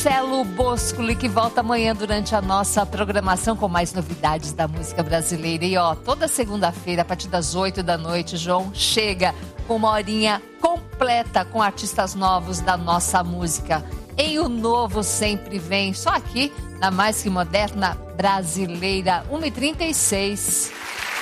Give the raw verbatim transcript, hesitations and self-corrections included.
Marcelo Boscoli, que volta amanhã durante a nossa programação com mais novidades da música brasileira. E ó, toda segunda-feira, a partir das oito da noite, João chega com uma horinha completa com artistas novos da nossa música. Em O Novo Sempre Vem, só aqui na Mais Que Moderna Brasileira, uma e trinta e seis.